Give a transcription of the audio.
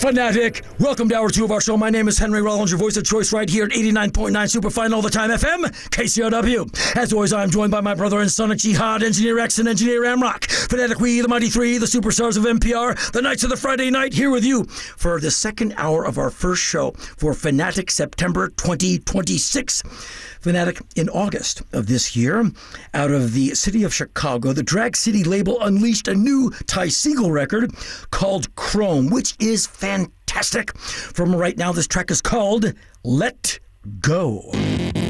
Fanatic. Welcome to hour 2 of our show. My name is Henry Rollins, your voice of choice right here at 89.9 Superfine all the time FM, KCRW. As always, I'm joined by my brother and son of Jihad, Engineer X and Engineer Amrock. Fanatic, we, the Mighty Three, the superstars of NPR, the Knights of the Friday Night, here with you for the second hour of our first show for Fanatic September 2026. Fanatic, in August of this year, out of the city of Chicago, the Drag City label unleashed a new Ty Segall record called Chrome, which is fantastic. From right now, this track is called Let Go.